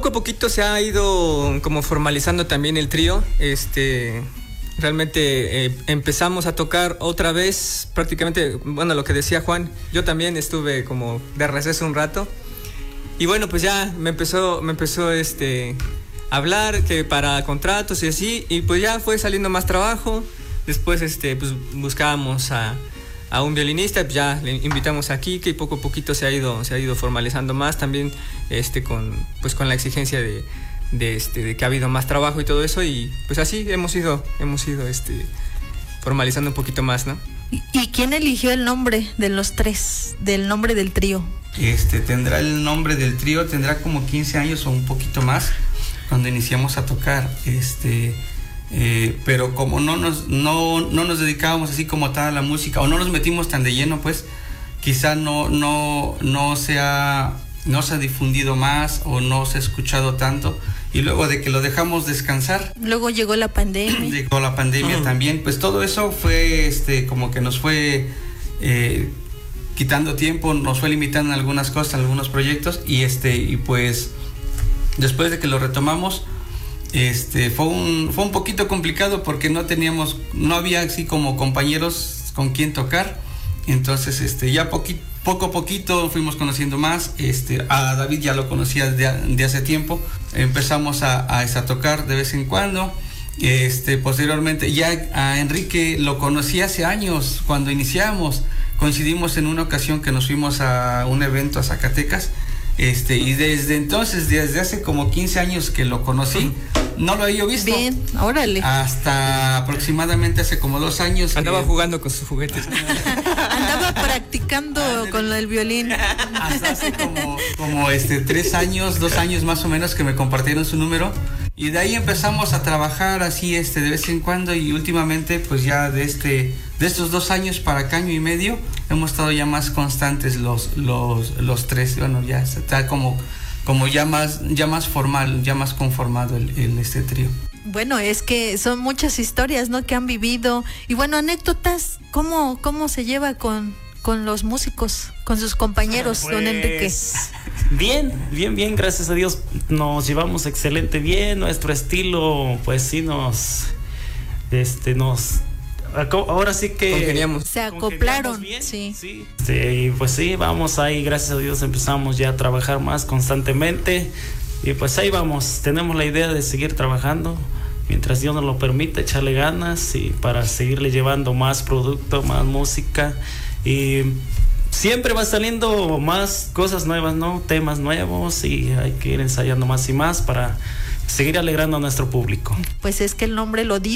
a poquito se ha ido como formalizando también el trío. Realmente empezamos a tocar otra vez prácticamente, bueno, lo que decía Juan, yo también estuve como de receso un rato. Y bueno, pues ya me empezó a hablar que para contratos y así, y pues ya fue saliendo más trabajo. Después pues buscábamos a un violinista, pues ya le invitamos a Kike y poco a poquito se ha ido formalizando más también con la exigencia de que ha habido más trabajo y todo eso, y pues así hemos ido formalizando un poquito más, ¿no? ¿Y quién eligió el nombre de los tres, del nombre del trío? Tendrá el nombre del trío, tendrá como 15 años o un poquito más cuando iniciamos a tocar, pero como no nos dedicábamos así como tal a la música, o no nos metimos tan de lleno, pues quizá no se ha difundido más o no se ha escuchado tanto, y luego de que lo dejamos descansar, luego llegó la pandemia. Llegó la pandemia también, pues todo eso fue como que nos fue quitando tiempo, nos fue limitando en algunas cosas, en algunos proyectos, y pues después de que lo retomamos, fue un poquito complicado porque no había así como compañeros con quien tocar. Entonces ya poco a poquito fuimos conociendo más. A David ya lo conocía de hace tiempo, empezamos a tocar de vez en cuando. Posteriormente ya a Enrique lo conocí hace años cuando iniciamos. Coincidimos en una ocasión que nos fuimos a un evento a Zacatecas, y desde entonces, desde hace como 15 años que lo conocí, no lo había visto. Bien, órale. Hasta aproximadamente hace como 2 años. Andaba jugando con sus juguetes. Andaba practicando con el violín. Hasta hace como 3 años, 2 años más o menos que me compartieron su número. Y de ahí empezamos a trabajar así de vez en cuando, y últimamente pues ya de estos 2 años para acá, año y medio, hemos estado ya más constantes los tres. Bueno, ya está como ya más formal, ya más conformado el trío. Bueno, es que son muchas historias, ¿no?, que han vivido. Y bueno, anécdotas, ¿cómo se lleva con los músicos, con sus compañeros, pues, don Enrique? Bien, gracias a Dios nos llevamos excelente bien. Nuestro estilo, pues sí ahora sí que congeniamos. Se acoplaron bien, sí. Y pues sí, vamos ahí, gracias a Dios empezamos ya a trabajar más constantemente, y pues ahí vamos, tenemos la idea de seguir trabajando mientras Dios nos lo permite, echarle ganas y para seguirle llevando más producto, más música, y siempre va saliendo más cosas nuevas, ¿no? Temas nuevos, y hay que ir ensayando más y más para seguir alegrando a nuestro público. Pues es que el nombre lo dice.